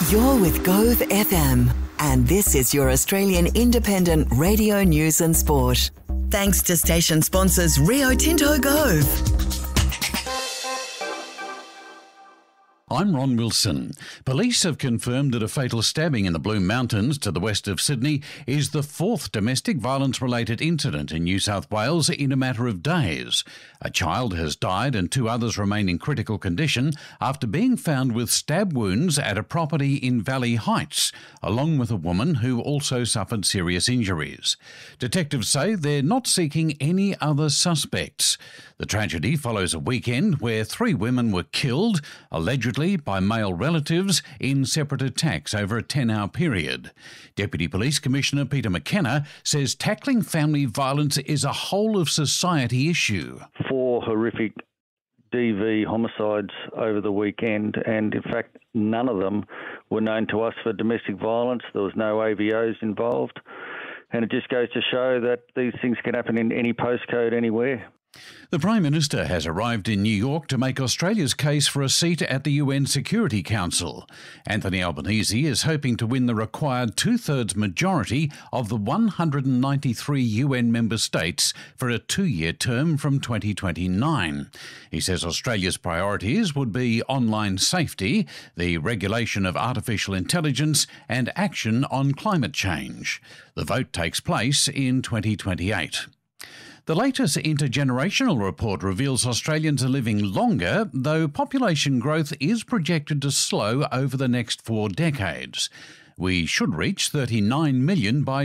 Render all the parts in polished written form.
You're with Gove FM, and this is your Australian independent radio news and sport. Thanks to station sponsors Rio Tinto Gove. I'm Ron Wilson. Police have confirmed that a fatal stabbing in the Blue Mountains to the west of Sydney is the fourth domestic violence-related incident in New South Wales in a matter of days. A child has died and two others remain in critical condition after being found with stab wounds at a property in Valley Heights, along with a woman who also suffered serious injuries. Detectives say they're not seeking any other suspects. The tragedy follows a weekend where three women were killed, allegedly by male relatives, in separate attacks over a 10-hour period. Deputy Police Commissioner Peter McKenna says tackling family violence is a whole-of-society issue. 4 horrific DV homicides over the weekend, and in fact none of them were known to us for domestic violence. There was no AVOs involved, and it just goes to show that these things can happen in any postcode anywhere. The Prime Minister has arrived in New York to make Australia's case for a seat at the UN Security Council. Anthony Albanese is hoping to win the required two-thirds majority of the 193 UN member states for a 2-year term from 2029. He says Australia's priorities would be online safety, the regulation of artificial intelligence, and action on climate change. The vote takes place in 2028. The latest intergenerational report reveals Australians are living longer, though population growth is projected to slow over the next 4 decades. We should reach 39 million by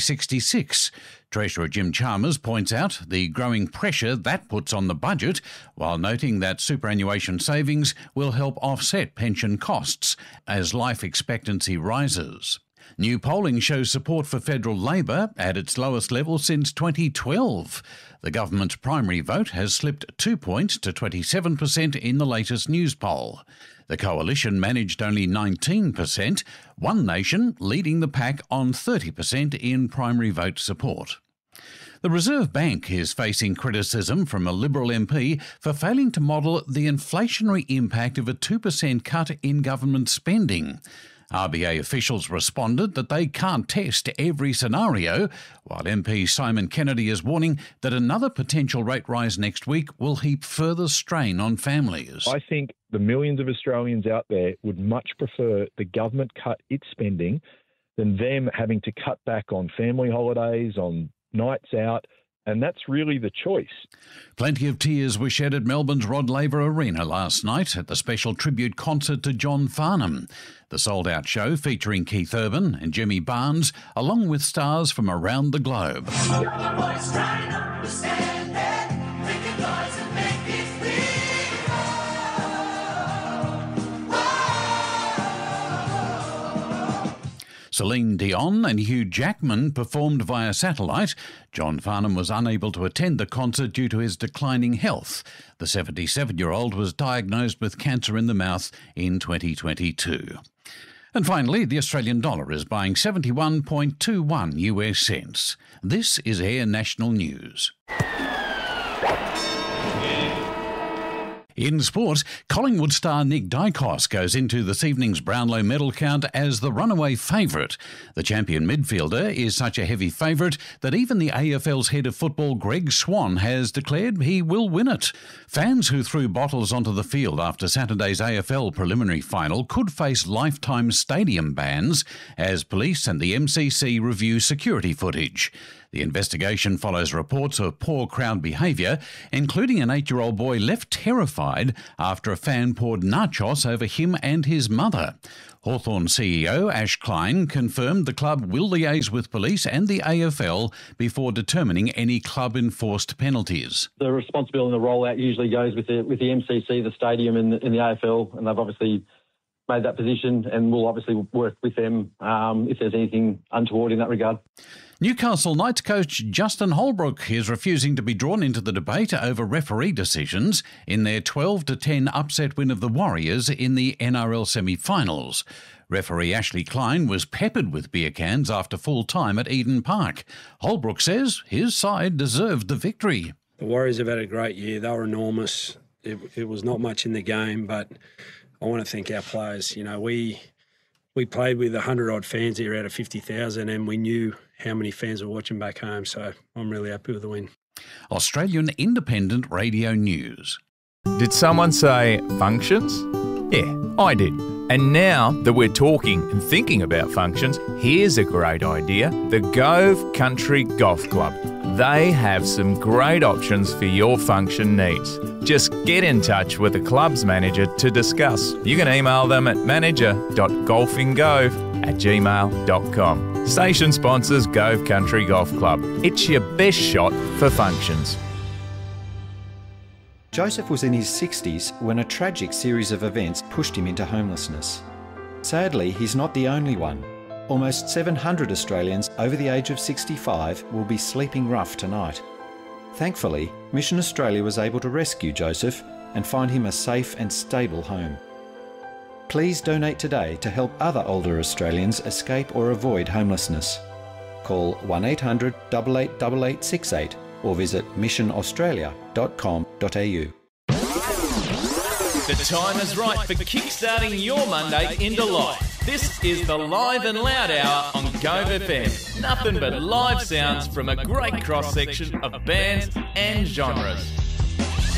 2066. Treasurer Jim Chalmers points out the growing pressure that puts on the budget, while noting that superannuation savings will help offset pension costs as life expectancy rises. New polling shows support for federal Labor at its lowest level since 2012. The government's primary vote has slipped 2 points to 27% in the latest news poll. The coalition managed only 19%, One Nation leading the pack on 30% in primary vote support. The Reserve Bank is facing criticism from a Liberal MP for failing to model the inflationary impact of a 2% cut in government spending. RBA officials responded that they can't test every scenario, while MP Simon Kennedy is warning that another potential rate rise next week will heap further strain on families. I think the millions of Australians out there would much prefer the government cut its spending than them having to cut back on family holidays, on nights out, and that's really the choice. Plenty of tears were shed at Melbourne's Rod Laver Arena last night at the special tribute concert to John Farnham. The sold-out show featuring Keith Urban and Jimmy Barnes, along with stars from around the globe. Celine Dion and Hugh Jackman performed via satellite. John Farnham was unable to attend the concert due to his declining health. The 77-year-old was diagnosed with cancer in the mouth in 2022. And finally, the Australian dollar is buying 71.21 US cents. This is Air National News. In sport, Collingwood star Nick Dykos goes into this evening's Brownlow medal count as the runaway favourite. The champion midfielder is such a heavy favourite that even the AFL's head of football, Greg Swan, has declared he will win it. Fans who threw bottles onto the field after Saturday's AFL preliminary final could face lifetime stadium bans as police and the MCC review security footage. The investigation follows reports of poor crowd behaviour, including an 8-year-old boy left terrified after a fan poured nachos over him and his mother. Hawthorn CEO Ash Klein confirmed the club will liaise with police and the AFL before determining any club-enforced penalties. The responsibility and the rollout usually goes with the MCC, the stadium and the AFL, and they've obviously made that position, and we'll obviously work with them if there's anything untoward in that regard. Newcastle Knights coach Justin Holbrook is refusing to be drawn into the debate over referee decisions in their 12-10 upset win of the Warriors in the NRL semi-finals. Referee Ashley Klein was peppered with beer cans after full time at Eden Park. Holbrook says his side deserved the victory. The Warriors have had a great year. They were enormous. It was not much in the game, but I want to thank our players. You know, we we played with 100-odd fans here out of 50,000, and we knew how many fans were watching back home, so I'm really happy with the win. Australian Independent Radio News. Did someone say functions? Yeah, I did. And now that we're talking and thinking about functions, here's a great idea. The Gove Country Golf Club. They have some great options for your function needs. Just get in touch with the club's manager to discuss. You can email them at manager.golfingove@gmail.com. Station sponsors Gove Country Golf Club. It's your best shot for functions. Joseph was in his 60s when a tragic series of events pushed him into homelessness. Sadly, he's not the only one. Almost 700 Australians over the age of 65 will be sleeping rough tonight. Thankfully, Mission Australia was able to rescue Joseph and find him a safe and stable home. Please donate today to help other older Australians escape or avoid homelessness. Call 1800 888868 or visit missionaustralia.com.au. The time is right for kickstarting your Monday into life. This is the Live and Loud Hour on Gove FM. Nothing but live sounds from a great cross-section of bands and genres.